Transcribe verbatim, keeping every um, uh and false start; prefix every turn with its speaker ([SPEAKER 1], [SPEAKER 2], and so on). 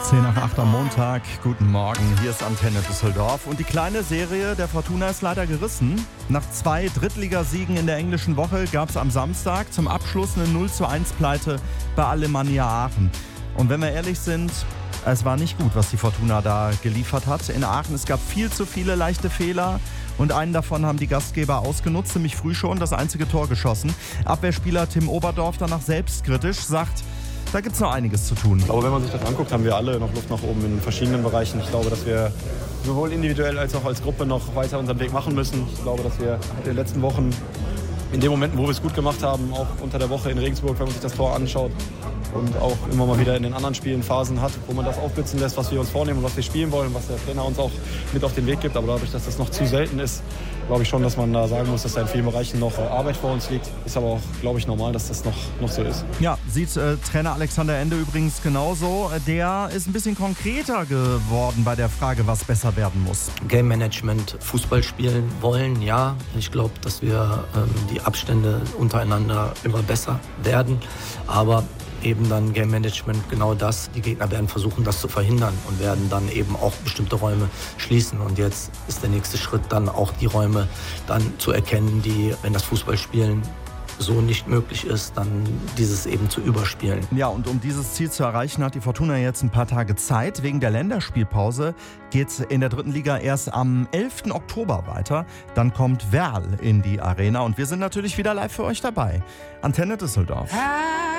[SPEAKER 1] zehn nach acht am Montag. Guten Morgen, hier ist Antenne Düsseldorf. Und die kleine Serie der Fortuna ist leider gerissen. Nach zwei Drittligasiegen in der englischen Woche gab es am Samstag zum Abschluss eine null zu eins Pleite bei Alemannia Aachen. Und wenn wir ehrlich sind, es war nicht gut, was die Fortuna da geliefert hat. In Aachen, es gab viel zu viele leichte Fehler. Und einen davon haben die Gastgeber ausgenutzt, ziemlich früh schon das einzige Tor geschossen. Abwehrspieler Tim Oberdorf danach selbstkritisch sagt, da gibt es noch einiges zu tun.
[SPEAKER 2] Ich glaube, wenn man sich das anguckt, haben wir alle noch Luft nach oben in verschiedenen Bereichen. Ich glaube, dass wir sowohl individuell als auch als Gruppe noch weiter unseren Weg machen müssen. Ich glaube, dass wir in den letzten Wochen, in den Momenten, wo wir es gut gemacht haben, auch unter der Woche in Regensburg, wenn man sich das Tor anschaut und auch immer mal wieder in den anderen Spielen Phasen hat, wo man das aufblitzen lässt, was wir uns vornehmen und was wir spielen wollen, was der Trainer uns auch mit auf den Weg gibt. Aber dadurch, dass das noch zu selten ist, glaube ich schon, dass man da sagen muss, dass da in vielen Bereichen noch Arbeit vor uns liegt. Ist aber auch, glaube ich, normal, dass das noch, noch so ist.
[SPEAKER 1] Ja, sieht äh, Trainer Alexander Ende übrigens genauso. Der ist ein bisschen konkreter geworden bei der Frage, was besser werden muss.
[SPEAKER 3] Game Management, Fußball spielen wollen, ja. Ich glaube, dass wir ähm, die Abstände untereinander immer besser werden. Aber eben dann Game Management, genau das. Die Gegner werden versuchen, das zu verhindern und werden dann eben auch bestimmte Räume schließen. Und jetzt ist der nächste Schritt dann auch die Räume dann zu erkennen, die, wenn das Fußballspielen so nicht möglich ist, dann dieses eben zu überspielen.
[SPEAKER 1] Ja, und um dieses Ziel zu erreichen, hat die Fortuna jetzt ein paar Tage Zeit. Wegen der Länderspielpause geht es in der dritten Liga erst am elften Oktober weiter. Dann kommt Werl in die Arena und wir sind natürlich wieder live für euch dabei. Antenne Düsseldorf.